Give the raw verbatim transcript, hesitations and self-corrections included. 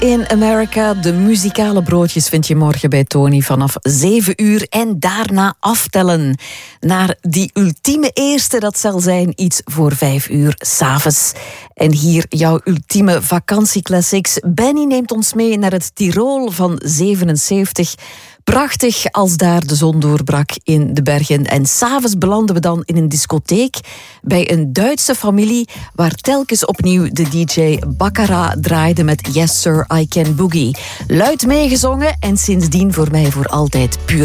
in America. De muzikale broodjes vind je morgen bij Tony vanaf zeven uur. En daarna aftellen naar die ultieme eerste. Dat zal zijn iets voor vijf uur 's avonds. En hier jouw ultieme vakantieclassics. Benny neemt ons mee naar het Tirol van zevenenzeventig. Prachtig als daar de zon doorbrak in de bergen. En 's avonds belanden we dan in een discotheek bij een Duitse familie waar telkens opnieuw de D J Baccarat draaide met Yes Sir, I Can Boogie. Luid meegezongen en sindsdien voor mij voor altijd puur